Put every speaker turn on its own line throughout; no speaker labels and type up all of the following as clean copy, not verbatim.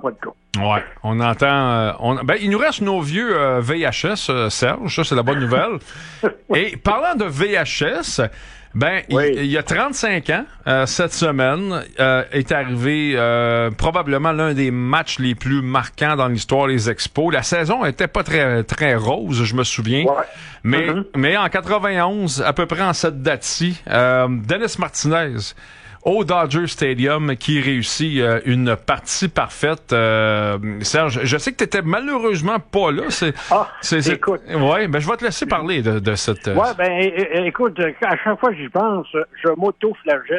pas le cas.
Ouais, on entend... il nous reste nos vieux VHS, Serge, ça c'est la bonne nouvelle. Et parlant de VHS, il y a 35 ans, cette semaine, est arrivé probablement l'un des matchs les plus marquants dans l'histoire des Expos. La saison était pas très très rose, je me souviens. Ouais. Mais en 91, à peu près en cette date-ci, Dennis Martinez au Dodger Stadium qui réussit une partie parfaite. Serge, je sais que tu étais malheureusement pas là.
Écoute.
Ouais, je vais te laisser parler de cette...
écoute, à chaque fois que j'y pense, je m'auto-flagelle.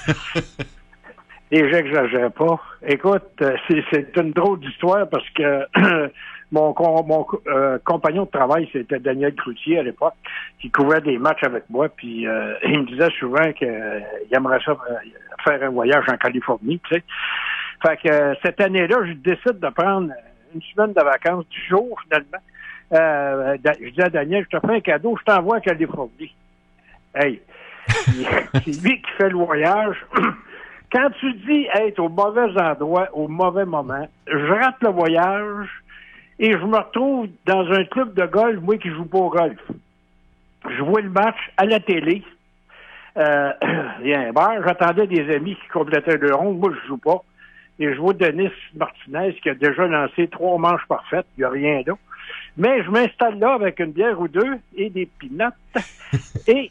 Et j'exagère pas. Écoute, c'est une drôle d'histoire parce que mon compagnon de travail, c'était Daniel Cloutier à l'époque, qui couvrait des matchs avec moi, puis il me disait souvent qu'il aimerait ça faire un voyage en Californie, tu sais. Fait que cette année-là, je décide de prendre une semaine de vacances, 10 jours finalement. Je dis à Daniel, je te fais un cadeau, je t'envoie en Californie. Hey, c'est lui qui fait le voyage. Quand tu dis être au mauvais endroit, au mauvais moment, je rate le voyage et je me retrouve dans un club de golf, moi qui joue pas au golf. Je vois le match à la télé. Il y a un bar, j'attendais des amis qui complétaient le rond, moi je joue pas. Et je vois Denis Martinez qui a déjà lancé 3 manches parfaites, il n'y a rien d'autre. Mais je m'installe là avec une bière ou deux et des peanuts et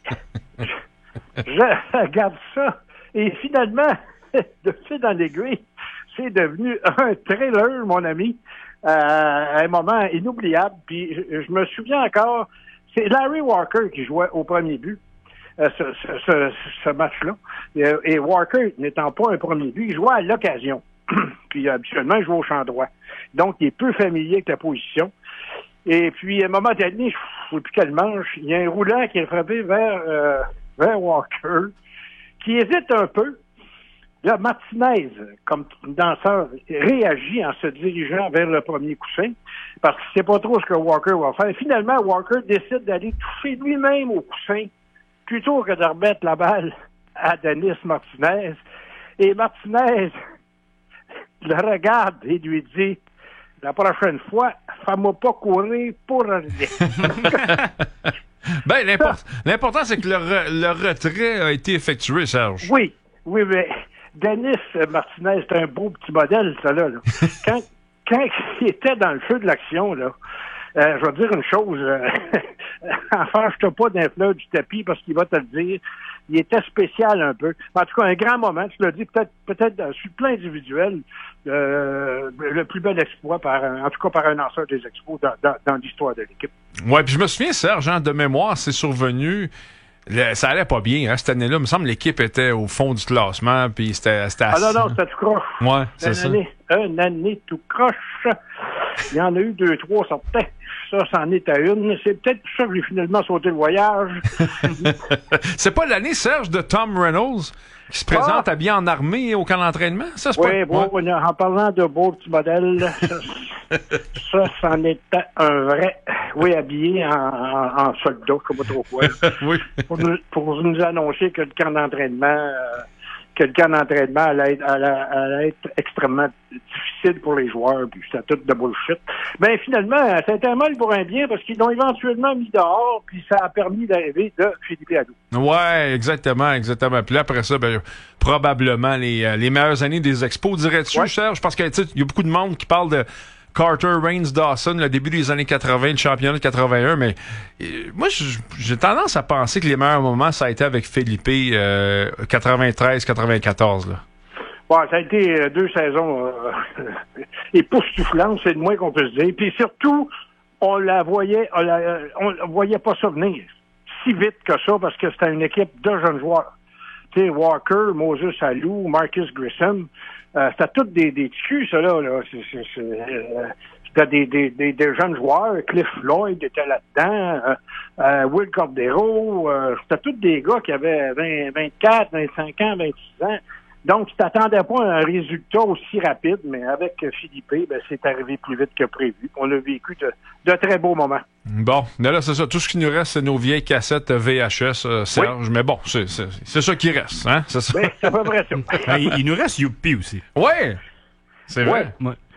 je regarde ça. Et finalement, de fil dans l'aiguille, c'est devenu un thriller, mon ami, un moment inoubliable. Puis je me souviens encore, c'est Larry Walker qui jouait au premier but, ce match-là. Et Walker, n'étant pas un premier but, il jouait à l'occasion. Puis habituellement, il joue au champ droit. Donc, il est peu familier avec la position. Et puis, à un moment donné, je ne sais plus quelle manche, il y a un roulant qui est frappé vers Walker, qui hésite un peu. Là, Martinez, comme danseur, réagit en se dirigeant vers le premier coussin, parce qu'il ne sait pas trop ce que Walker va faire. Finalement, Walker décide d'aller toucher lui-même au coussin, plutôt que de remettre la balle à Dennis Martinez. Et Martinez le regarde et lui dit, la prochaine fois, fais-moi pas courir pour rien.
L'important, c'est que le retrait a été effectué, Serge.
Oui, mais Dennis Martinez, c'est un beau petit modèle, ça, là. Quand il était dans le feu de l'action, là, je vais te dire une chose, enfâche-toi pas d'un fleur du tapis parce qu'il va te le dire. Il était spécial un peu. En tout cas, un grand moment, tu l'as dit, peut-être sur le plan individuel, le plus bel exploit, en tout cas par un lanceur des Expos dans l'histoire de l'équipe.
Ouais, puis je me souviens, Serge, de mémoire, c'est survenu. Ça allait pas bien, hein, cette année-là. Il me semble que l'équipe était au fond du classement, puis c'était assez...
Ah non, c'était tout croche.
Ouais, c'est ça.
Une année tout croche. Il y en a eu 2-3 sortaient. Ça, c'en est à une. C'est peut-être pour ça que j'ai finalement sauté le voyage.
C'est pas l'année, Serge, de Tom Reynolds qui se présente habillé en armée au camp d'entraînement? Ça, c'est
en parlant de beaux petits modèles, ça, c'en était un vrai. Oui, habillé en soldat, je ne sais pas trop quoi.
Oui.
Pour nous annoncer que le camp d'entraînement... allait être extrêmement difficile pour les joueurs, puis c'était tout de bullshit. Ben finalement, ça a été un mal pour un bien, parce qu'ils l'ont éventuellement mis dehors, puis ça a permis d'arriver de Philippe Hadou.
Ouais, exactement. Puis là, après ça, probablement les meilleures années des Expos, dirais-tu, Serge? Parce que, tu sais, il y a beaucoup de monde qui parle de Carter, Reigns, Dawson, le début des années 80, le championnat de 81, mais moi, j'ai tendance à penser que les meilleurs moments, ça a été avec Philippe, 93-94, là.
Bon, ça a été 2 saisons époustouflantes, c'est le moins qu'on peut se dire. Puis surtout, on voyait pas ça venir si vite que ça, parce que c'était une équipe de jeunes joueurs. Tu sais, Walker, Moses Alou, Marcus Grissom, c'était tous des ticus, ça, là. C'était des jeunes joueurs. Cliff Floyd était là-dedans. Will Cordero. C'était tous des gars qui avaient 24, 25 ans, 26 ans. Donc, tu t'attendais pas à un résultat aussi rapide, mais avec Philippe, c'est arrivé plus vite que prévu. On a vécu de très beaux moments.
Bon, là, c'est ça. Tout ce qui nous reste, c'est nos vieilles cassettes VHS, Serge. Oui. Mais bon, c'est ça qui reste, hein? C'est ça.
C'est à peu près ça.
Il nous reste Youpi aussi.
Ouais! C'est vrai.
Ouais.